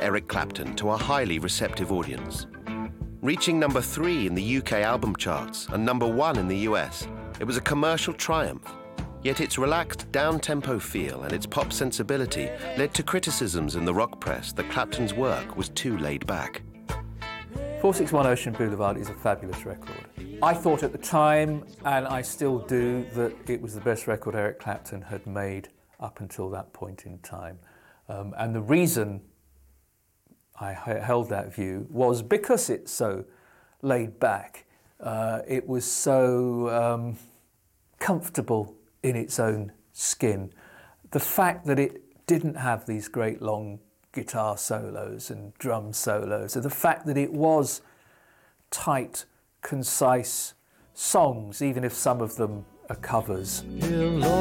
Eric Clapton to a highly receptive audience. Reaching number 3 in the UK album charts and number 1 in the US, it was a commercial triumph. Yet its relaxed, down-tempo feel and its pop sensibility led to criticisms in the rock press that Clapton's work was too laid back. 461 Ocean Boulevard is a fabulous record. I thought at the time, and I still do, that it was the best record Eric Clapton had made up until that point in time. And the reason I held that view was because it's so laid back. It was so comfortable in its own skin. The fact that it didn't have these great long guitar solos and drum solos, and the fact that it was tight, concise songs, even if some of them are covers.